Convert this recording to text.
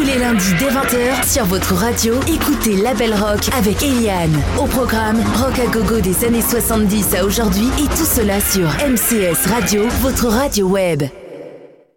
les lundis dès 20h sur votre radio, écoutez Label Rock avec Eliane. Au programme, rock à gogo des années 70 à aujourd'hui et tout cela sur MCS Radio, votre radio web.